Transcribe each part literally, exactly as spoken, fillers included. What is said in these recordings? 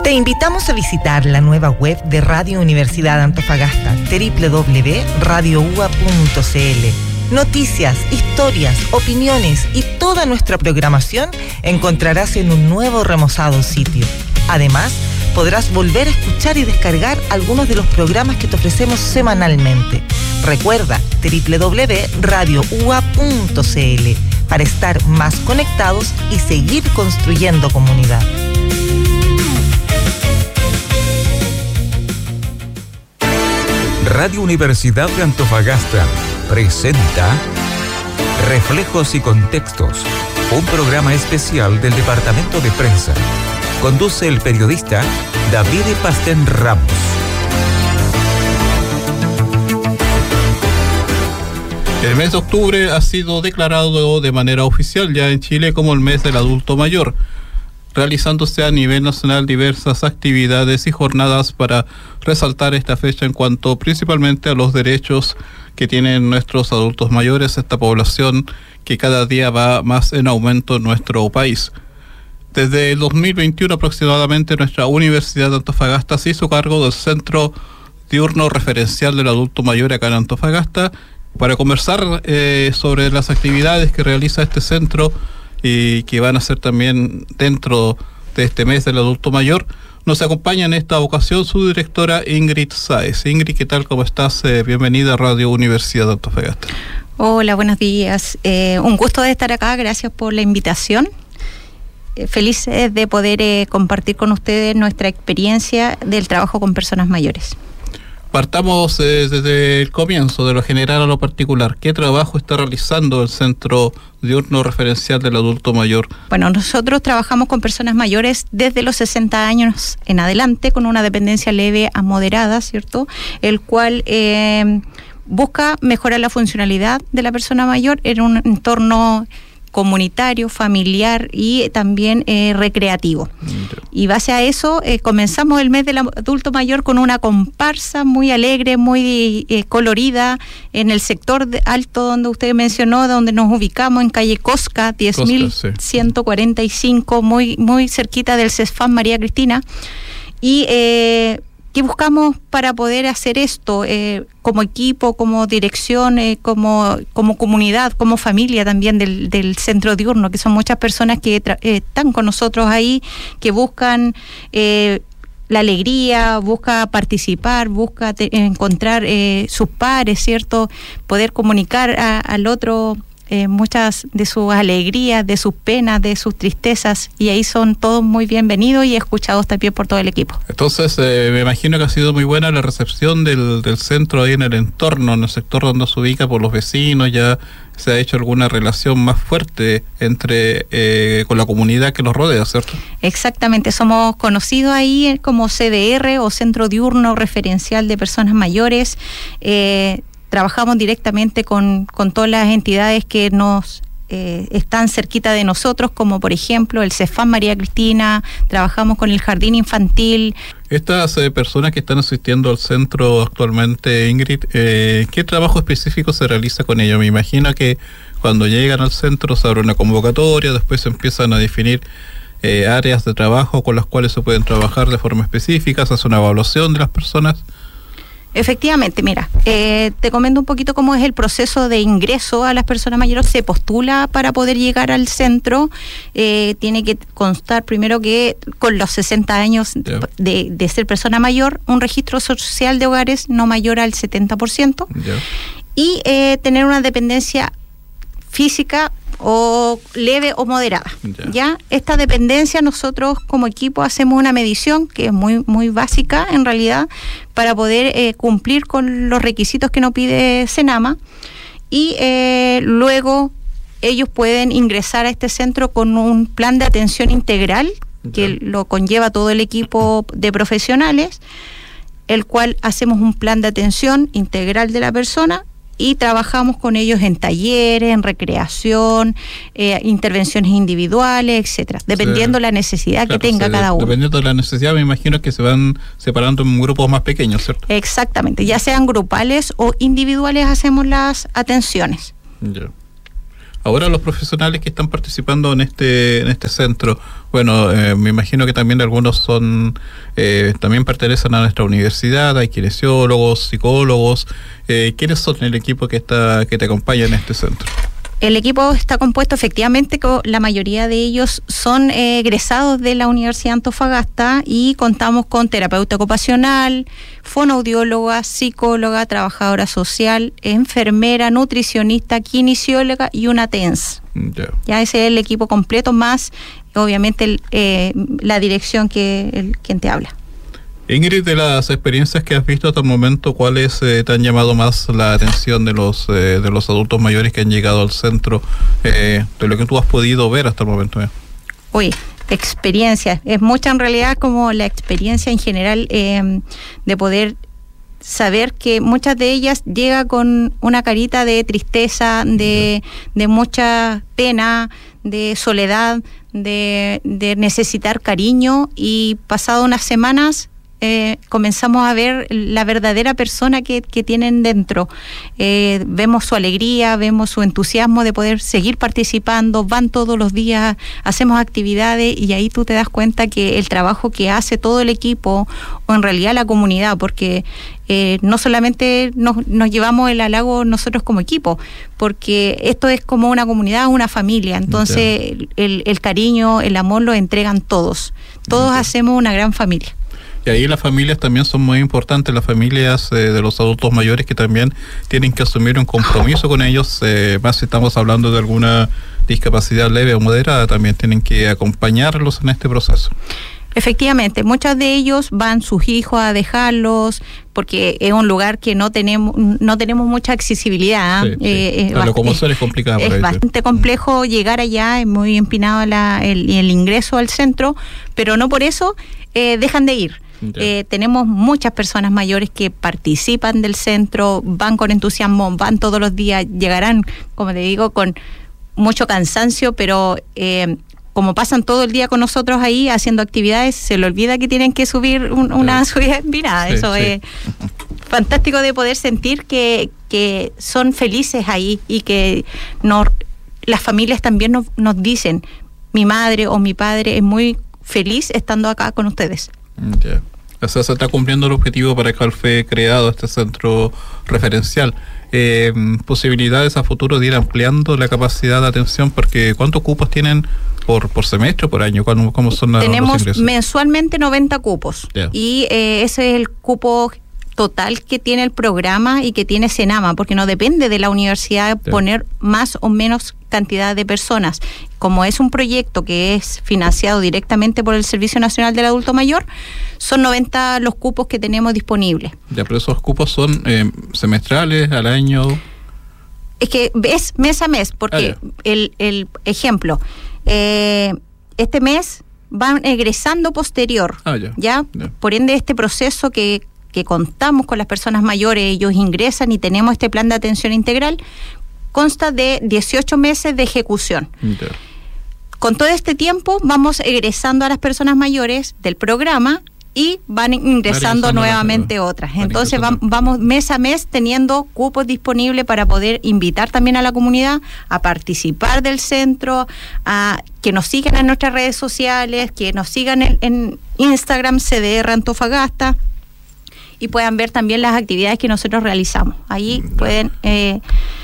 Te invitamos a visitar la nueva web de Radio Universidad Antofagasta, doble u doble u doble u punto radio u a punto c l. Noticias, historias, opiniones y toda nuestra programación encontrarás en un nuevo remozado sitio. Además, podrás volver a escuchar y descargar algunos de los programas que te ofrecemos semanalmente. Recuerda, doble u doble u doble u punto radio u a punto c l para estar más conectados y seguir construyendo comunidad. Radio Universidad de Antofagasta presenta Reflejos y Contextos, un programa especial del Departamento de Prensa. Conduce el periodista David Pastén Ramos. El mes de octubre ha sido declarado de manera oficial ya en Chile como el mes del adulto mayor, realizándose a nivel nacional diversas actividades y jornadas para resaltar esta fecha en cuanto principalmente a los derechos que tienen nuestros adultos mayores, esta población que cada día va más en aumento en nuestro país. Desde el dos mil veintiuno aproximadamente, nuestra Universidad de Antofagasta se hizo cargo del Centro Diurno Referencial del Adulto Mayor acá en Antofagasta para conversar eh, sobre las actividades que realiza este centro y que van a ser también dentro de este mes del adulto mayor. Nos acompaña en esta ocasión su directora Ingrid Sáez. Ingrid, ¿qué tal? ¿Cómo estás? Eh, bienvenida a Radio Universidad de Antofagasta. Hola, buenos días. Eh, un gusto de estar acá, gracias por la invitación. Eh, felices de poder eh, compartir con ustedes nuestra experiencia del trabajo con personas mayores. Partamos eh, desde el comienzo, de lo general a lo particular. ¿Qué trabajo está realizando el Centro Diurno Referencial del Adulto Mayor? Bueno, nosotros trabajamos con personas mayores desde los sesenta años en adelante, con una dependencia leve a moderada, ¿cierto? El cual eh, busca mejorar la funcionalidad de la persona mayor en un entorno comunitario, familiar y también eh, recreativo. Y base a eso eh, comenzamos el mes del adulto mayor con una comparsa muy alegre, muy eh, colorida en el sector de alto donde usted mencionó, donde nos ubicamos en calle Cosca, diez mil ciento cuarenta y cinco, muy, muy cerquita del CESFAM María Cristina. Y eh, ¿qué buscamos para poder hacer esto eh, como equipo, como dirección, eh, como, como comunidad, como familia también del, del centro diurno, que son muchas personas que tra- eh, están con nosotros ahí, que buscan eh, la alegría, busca participar, busca te- encontrar eh, sus pares, ¿cierto? Poder comunicar a, al otro Eh, muchas de sus alegrías, de sus penas, de sus tristezas, y ahí son todos muy bienvenidos y escuchados también por todo el equipo. Entonces, eh, me imagino que ha sido muy buena la recepción del, del centro ahí en el entorno, en el sector donde se ubica por los vecinos. Ya se ha hecho alguna relación más fuerte entre eh, con la comunidad que los rodea, ¿cierto? Exactamente, somos conocidos ahí como C D R o Centro Diurno Referencial de Personas Mayores. eh, Trabajamos directamente con, con todas las entidades que nos eh, están cerquita de nosotros, como por ejemplo el CESFAM María Cristina, trabajamos con el Jardín Infantil. Estas eh, personas que están asistiendo al centro actualmente, Ingrid, eh, ¿qué trabajo específico se realiza con ellos? Me imagino que cuando llegan al centro se abre una convocatoria, después se empiezan a definir eh, áreas de trabajo con las cuales se pueden trabajar de forma específica, se hace una evaluación de las personas. Efectivamente, mira, eh, te comento un poquito cómo es el proceso de ingreso a las personas mayores. Se postula para poder llegar al centro, eh, tiene que constar primero que con los sesenta años yeah. de, de ser persona mayor, un registro social de hogares no mayor al setenta por ciento yeah. y eh, tener una dependencia física o leve o moderada. Yeah. Ya esta dependencia, nosotros como equipo hacemos una medición que es muy muy básica en realidad para poder eh, cumplir con los requisitos que nos pide Senama, y eh, luego ellos pueden ingresar a este centro con un plan de atención integral yeah. que lo conlleva todo el equipo de profesionales, el cual hacemos un plan de atención integral de la persona y trabajamos con ellos en talleres, en recreación, eh, intervenciones individuales, etcétera, dependiendo de sí. la necesidad claro, que tenga sí, cada uno. Dependiendo de la necesidad, me imagino que se van separando en grupos más pequeños, ¿cierto? Exactamente, ya sean grupales o individuales hacemos las atenciones. Ya. Ahora los profesionales que están participando en este en este centro, bueno, eh, me imagino que también algunos son eh, también pertenecen a nuestra universidad, hay kinesiólogos, psicólogos. Eh, ¿Quiénes son el equipo que está que te acompaña en este centro? El equipo está compuesto efectivamente, la mayoría de ellos son eh, egresados de la Universidad de Antofagasta y contamos con terapeuta ocupacional, fonoaudióloga, psicóloga, trabajadora social, enfermera, nutricionista, kinesióloga y una T E N S. Yeah. Ya ese es el equipo completo, más obviamente el, eh, la dirección que el, quien te habla. Ingrid, de las experiencias que has visto hasta el momento, ¿cuáles eh, te han llamado más la atención de los eh, de los adultos mayores que han llegado al centro, eh, de lo que tú has podido ver hasta el momento? Eh? Uy, experiencia, es mucha en realidad, como la experiencia en general, eh, de poder saber que muchas de ellas llega con una carita de tristeza, de, de mucha pena, de soledad, de, de necesitar cariño, y pasado unas semanas Eh, comenzamos a ver la verdadera persona que, que tienen dentro. Eh, vemos su alegría, vemos su entusiasmo de poder seguir participando, van todos los días, hacemos actividades, y ahí tú te das cuenta que el trabajo que hace todo el equipo, o en realidad la comunidad, porque eh, no solamente nos, nos llevamos el halago nosotros como equipo, porque esto es como una comunidad, una familia, entonces el, el cariño, el amor lo entregan todos, todos hacemos una gran familia. Y ahí las familias también son muy importantes, las familias eh, de los adultos mayores, que también tienen que asumir un compromiso con ellos, eh, más si estamos hablando de alguna discapacidad leve o moderada, también tienen que acompañarlos en este proceso. Efectivamente, muchos de ellos van sus hijos a dejarlos, porque es un lugar que no tenemos no tenemos mucha accesibilidad. Sí, sí. Eh, la locomoción es, es complicada. Es bastante complejo llegar allá, es muy empinado la, el, el ingreso al centro, pero no por eso eh, dejan de ir. Eh, tenemos muchas personas mayores que participan del centro, van con entusiasmo, van todos los días, llegarán, como te digo, con mucho cansancio, pero eh, como pasan todo el día con nosotros ahí haciendo actividades, se le olvida que tienen que subir un, una subida empinada. Sí, Eso sí. es fantástico, de poder sentir que, que son felices ahí, y que nos, las familias también nos, nos dicen, mi madre o mi padre es muy feliz estando acá con ustedes. Yeah. O sea, se está cumpliendo el objetivo para el cual fue creado este centro referencial. Eh, posibilidades a futuro de ir ampliando la capacidad de atención, porque ¿cuántos cupos tienen por por semestre o por año? ¿Cómo, cómo son los Tenemos ingresos? Mensualmente noventa cupos, yeah. y eh, ese es el cupo total que tiene el programa y que tiene Senama, porque no depende de la universidad yeah. poner más o menos cantidad de personas. Como es un proyecto que es financiado directamente por el Servicio Nacional del Adulto Mayor, son noventa los cupos que tenemos disponibles. Ya, pero esos cupos son eh, semestrales, al año. Es que es mes a mes, porque ah, el, el ejemplo, eh, este mes van egresando posterior, ah, ya, ¿ya? ya. Por ende, este proceso que que contamos con las personas mayores, ellos ingresan y tenemos este plan de atención integral, consta de dieciocho meses de ejecución. Okay. Con todo este tiempo vamos egresando a las personas mayores del programa y van ingresando nuevamente otras. Entonces va, vamos mes a mes teniendo cupos disponibles para poder invitar también a la comunidad a participar del centro, a que nos sigan en nuestras redes sociales, que nos sigan en, en Instagram, C D R Antofagasta, y puedan ver también las actividades que nosotros realizamos. Ahí pueden eh,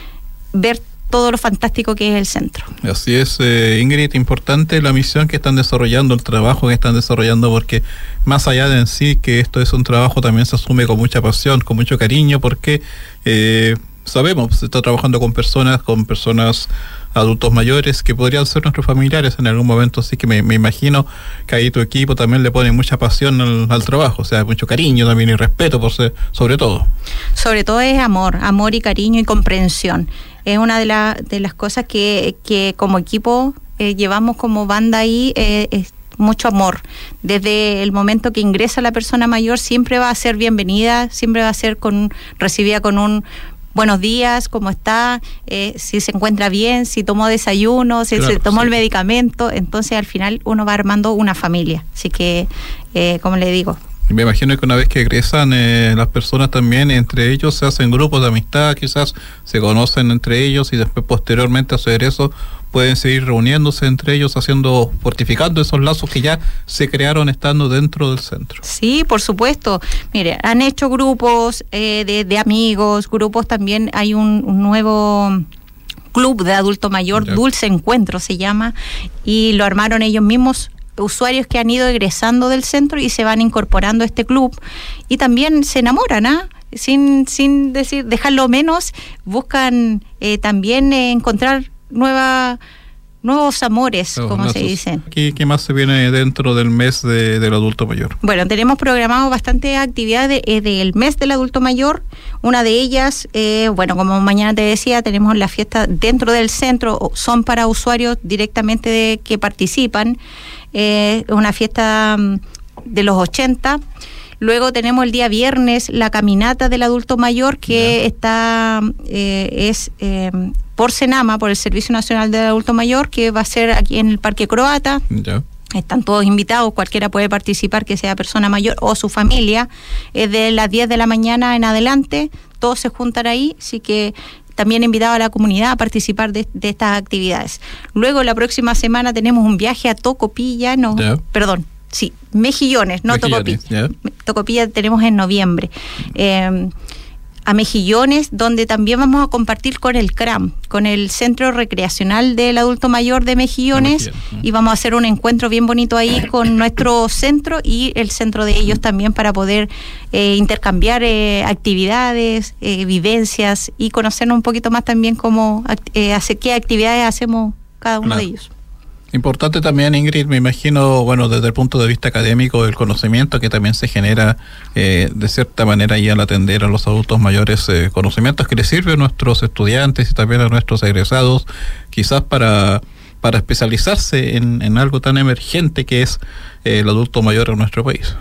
ver todo lo fantástico que es el centro. Así es, eh, Ingrid, importante la misión que están desarrollando, el trabajo que están desarrollando, porque más allá de en sí que esto es un trabajo, también se asume con mucha pasión, con mucho cariño, porque eh, sabemos, se está trabajando con personas, con personas adultos mayores que podrían ser nuestros familiares en algún momento, así que me, me imagino que ahí tu equipo también le pone mucha pasión al, al trabajo, o sea, mucho cariño también y respeto por ser, sobre todo. Sobre todo es amor, amor y cariño y comprensión. Es una de, la, de las cosas que, que como equipo eh, llevamos como banda ahí, eh, es mucho amor. Desde el momento que ingresa la persona mayor siempre va a ser bienvenida, siempre va a ser con recibida con un buenos días, ¿cómo está? Eh, si se encuentra bien, si tomó desayuno, si claro, se tomó sí. el medicamento. Entonces al final uno va armando una familia. Así que, eh, como le digo, Me imagino que una vez que egresan eh, las personas también, entre ellos se hacen grupos de amistad, quizás se conocen entre ellos y después posteriormente a su egreso pueden seguir reuniéndose entre ellos, haciendo, fortificando esos lazos que ya se crearon estando dentro del centro. Sí, por supuesto. Mire, han hecho grupos eh, de, de amigos, grupos también, hay un, un nuevo club de adulto mayor, ya. Dulce Encuentro se llama, y lo armaron ellos mismos, usuarios que han ido egresando del centro y se van incorporando a este club y también se enamoran, ¿ah? ¿eh? Sin, sin decir, dejarlo menos, buscan eh, también eh, encontrar nueva, nuevos amores, nuevos como lazos. Se dicen. ¿Qué, ¿Qué más se viene dentro del mes de, del adulto mayor? Bueno, tenemos programado bastantes actividades eh, del mes del adulto mayor. Una de ellas, eh, bueno, como mañana te decía, tenemos la fiesta dentro del centro, son para usuarios directamente de, que participan. Eh, una fiesta de los ochenta. Luego tenemos el día viernes la caminata del adulto mayor que ya. está eh, es eh, por Senama, por el Servicio Nacional del Adulto Mayor, que va a ser aquí en el Parque Croata. Ya. Están todos invitados, cualquiera puede participar, que sea persona mayor o su familia. Es de las diez de la mañana en adelante, todos se juntan ahí, así que también invitado a la comunidad a participar de, de estas actividades. Luego la próxima semana tenemos un viaje a Tocopilla, no, yeah. perdón, sí, Mejillones, no Mejillones, Tocopilla. Yeah. Tocopilla tenemos en noviembre. Eh, a Mejillones, donde también vamos a compartir con el C R A M, con el Centro Recreacional del Adulto Mayor de Mejillones, de Mejillones. y vamos a hacer un encuentro bien bonito ahí con nuestro centro y el centro de ellos también para poder eh, intercambiar eh, actividades, eh, vivencias y conocernos un poquito más también cómo eh, hace, qué actividades hacemos cada uno claro. de ellos. Importante también, Ingrid, me imagino, bueno, desde el punto de vista académico, el conocimiento que también se genera eh, de cierta manera y al atender a los adultos mayores, eh, conocimientos que les sirven a nuestros estudiantes y también a nuestros egresados, quizás para, para especializarse en, en algo tan emergente que es eh, el adulto mayor en nuestro país.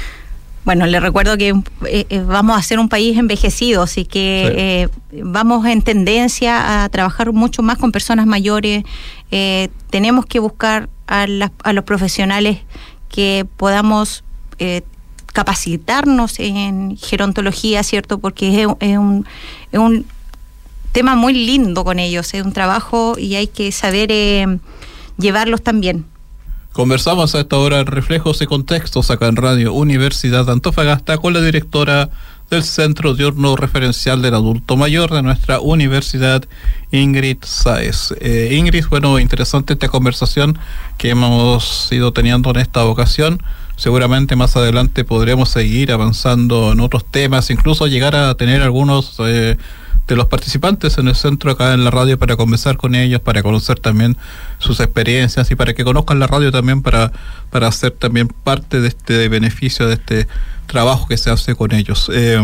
Bueno, les recuerdo que eh, vamos a ser un país envejecido, así que sí. eh, vamos en tendencia a trabajar mucho más con personas mayores. Eh, tenemos que buscar a, las, a los profesionales que podamos eh, capacitarnos en gerontología, ¿cierto? Porque es, es, un, es un tema muy lindo con ellos, es un trabajo y hay que saber eh, llevarlos también. Conversamos a esta hora en Reflejos y Contextos acá en Radio Universidad de Antofagasta con la directora del Centro Diurno Referencial del Adulto Mayor de nuestra universidad, Ingrid Sáez. Eh, Ingrid, bueno, interesante esta conversación que hemos ido teniendo en esta ocasión. Seguramente más adelante podremos seguir avanzando en otros temas, incluso llegar a tener algunos eh, de los participantes en el centro acá en la radio para conversar con ellos, para conocer también sus experiencias y para que conozcan la radio también para, para hacer también parte de este beneficio, de este trabajo que se hace con ellos. Eh,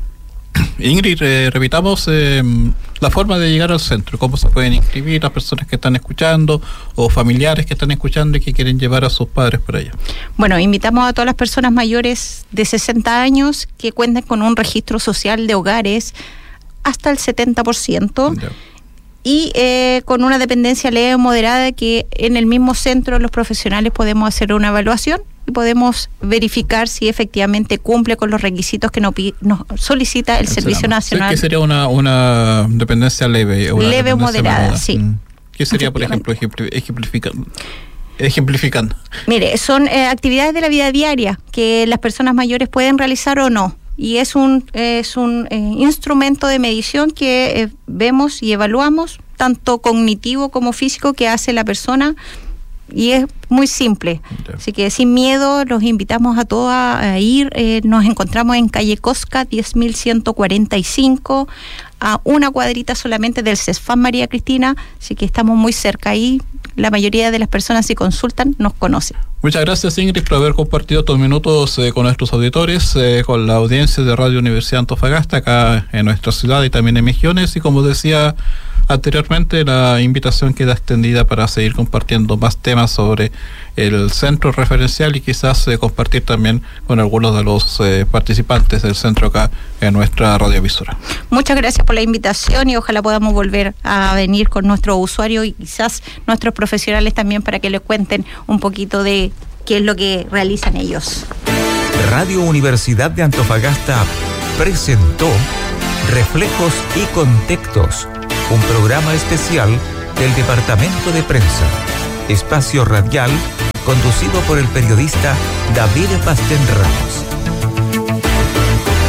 Ingrid, eh, repitamos eh, la forma de llegar al centro, cómo se pueden inscribir las personas que están escuchando o familiares que están escuchando y que quieren llevar a sus padres por allá. Bueno, invitamos a todas las personas mayores de sesenta años que cuenten con un registro social de hogares hasta el setenta por ciento yeah. y eh, con una dependencia leve o moderada que en el mismo centro los profesionales podemos hacer una evaluación y podemos verificar si efectivamente cumple con los requisitos que nos, nos solicita el Servicio Nacional. ¿Qué sería una, una dependencia leve? Una leve o moderada, moderada, sí. ¿Qué sería, por ejemplo, ejemplificando? Ejemplificando. Mire, son eh, actividades de la vida diaria que las personas mayores pueden realizar o no. Y es un es un eh, instrumento de medición que eh, vemos y evaluamos, tanto cognitivo como físico, que hace la persona, y es muy simple. Yeah. Así que sin miedo los invitamos a todos a, a ir. Eh, nos encontramos en calle Cosca diez mil ciento cuarenta y cinco, a una cuadrita solamente del CESFAM María Cristina, así que estamos muy cerca ahí. La mayoría de las personas, si consultan, nos conocen. Muchas gracias, Ingrid, por haber compartido estos minutos eh, con nuestros auditores, eh, con la audiencia de Radio Universidad Antofagasta, acá en nuestra ciudad y también en Mejillones. Y como decía anteriormente, la invitación queda extendida para seguir compartiendo más temas sobre el centro referencial y quizás eh, compartir también con algunos de los eh, participantes del centro acá en nuestra radiovisora. Muchas gracias por la invitación y ojalá podamos volver a venir con nuestros usuarios y quizás nuestros profesionales también para que les cuenten un poquito de qué es lo que realizan ellos. Radio Universidad de Antofagasta presentó Reflejos y Contextos, un programa especial del Departamento de Prensa, espacio radial conducido por el periodista David Pastén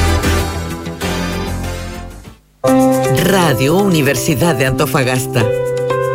Ramos. Radio Universidad de Antofagasta.